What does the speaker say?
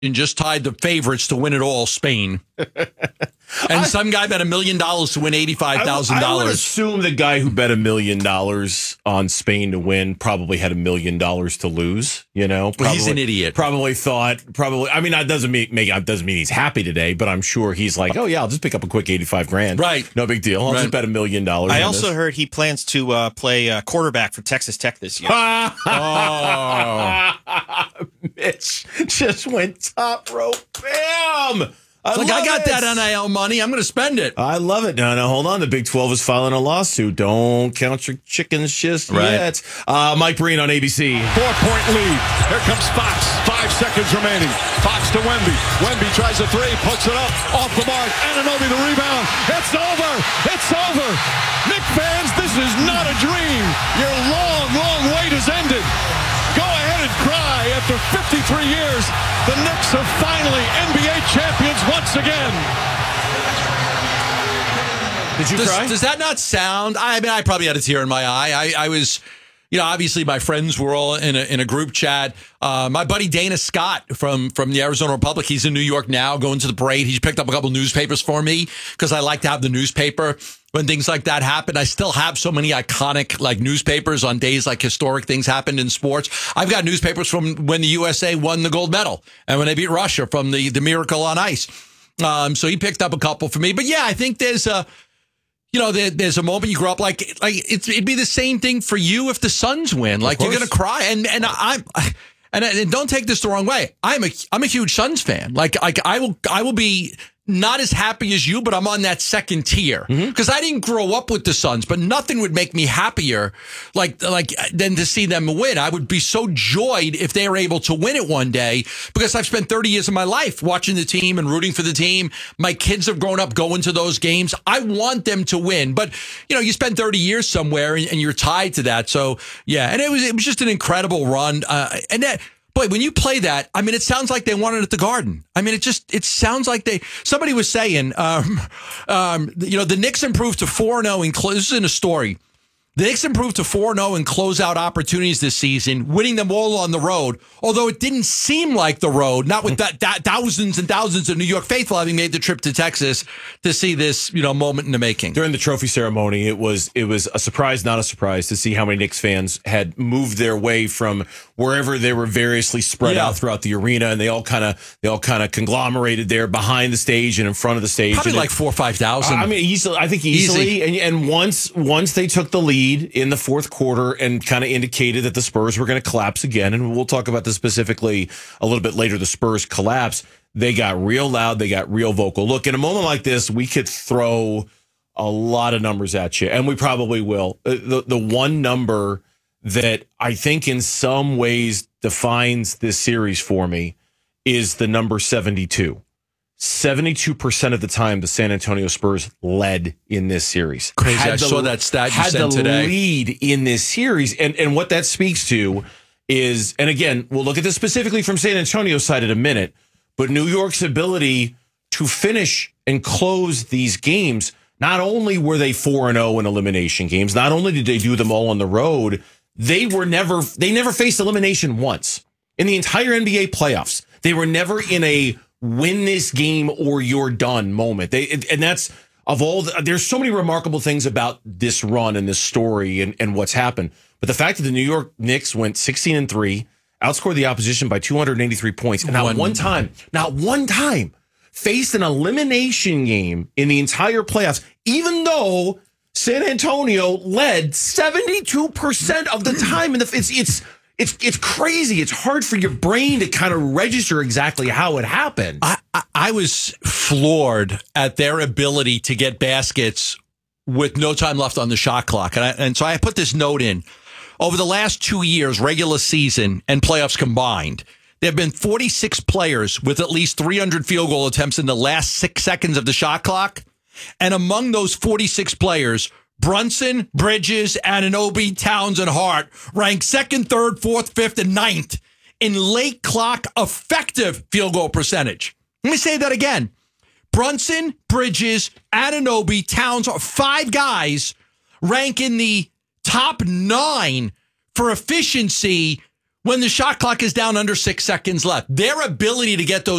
and just tied the favorites to win it all, Spain. And some guy bet $1 million to win $85,000. I would assume the guy who bet $1 million on Spain to win probably had $1 million to lose. You know, well, he's an idiot. Probably thought. I mean, that doesn't mean he's happy today, but I'm sure he's like, oh yeah, I'll just pick up a quick $85,000. Right, no big deal. I'll just bet $1 million. I also heard he plans to play quarterback for Texas Tech this year. Mitch just went top rope. Bam. I got that NIL money. I'm going to spend it. I love it. No, hold on. The Big 12 is filing a lawsuit. Don't count your chickens just yet. Mike Breen on ABC. 4-point lead. Here comes Fox. 5 seconds remaining. Fox to Wemby. Wemby tries a three. Puts it up. Off the mark. Anunoby the rebound. It's over. It's over. Knick fans, this is not a dream. Your long wait has ended. Go ahead and cry. After 53 years, the Knicks are finally NBA champions once again. Did you cry? Does that not sound? I mean, I probably had a tear in my eye. I was, obviously my friends were all in a group chat. My buddy Dana Scott from the Arizona Republic, he's in New York now, going to the parade. He's picked up a couple newspapers for me because I like to have the newspaper when things like that happen. I still have so many iconic newspapers on days like historic things happened in sports. I've got newspapers from when the USA won the gold medal and when they beat Russia from the Miracle on Ice. So he picked up a couple for me. But yeah, I think there's a there's a moment you grow up it'd be the same thing for you if the Suns win. You're going to cry. And don't take this the wrong way. I'm a huge Suns fan. I will be not as happy as you, but I'm on that second tier because I didn't grow up with the Suns, but nothing would make me happier than to see them win. I would be so joyed if they were able to win it one day because I've spent 30 years of my life watching the team and rooting for the team. My kids have grown up going to those games. I want them to win, but you spend 30 years somewhere and you're tied to that. So yeah, and it was just an incredible run. And that. Boy, when you play that, I mean, it sounds like they won it at the Garden. I mean, it sounds like somebody was saying, the Knicks improved to 4-0 this is in a story. The Knicks improved to 4-0 in closeout opportunities this season, winning them all on the road, although it didn't seem like the road, not with that thousands and thousands of New York faithful having made the trip to Texas to see this, moment in the making. During the trophy ceremony, it was a surprise, not a surprise, to see how many Knicks fans had moved their way from wherever they were variously spread out throughout the arena, and they all kind of conglomerated there behind the stage and in front of the stage. Probably like 4,000 or 5,000. I mean, I think easily. And once they took the lead in the fourth quarter and kind of indicated that the Spurs were going to collapse again, and we'll talk about this specifically a little bit later, the Spurs collapse, they got real loud, they got real vocal. Look, in a moment like this, we could throw a lot of numbers at you, and we probably will. The one number that I think in some ways defines this series for me is the number 72. 72% of the time, the San Antonio Spurs led in this series. Crazy. I saw that stat you sent today. Had the lead in this series. And what that speaks to is, and again, we'll look at this specifically from San Antonio's side in a minute, but New York's ability to finish and close these games, not only were they 4-0 in elimination games, not only did they do them all on the road, they never faced elimination once. In the entire NBA playoffs, they were never in a win this game or you're done moment. There's so many remarkable things about this run and this story and what's happened. But the fact that the New York Knicks went 16-3, outscored the opposition by 283 points, and not one time faced an elimination game in the entire playoffs, even though San Antonio led 72% of the time. It's crazy. It's hard for your brain to kind of register exactly how it happened. I was floored at their ability to get baskets with no time left on the shot clock. And so I put this note in. Over the last 2 years, regular season and playoffs combined, there have been 46 players with at least 300 field goal attempts in the last 6 seconds of the shot clock. And among those 46 players, Brunson, Bridges, Anunoby, Towns, and Hart ranked second, third, fourth, fifth, and ninth in late clock effective field goal percentage. Let me say that again. Brunson, Bridges, Anunoby, Towns, 5 guys rank in the top 9 for efficiency when the shot clock is down under 6 seconds left. Their ability to get those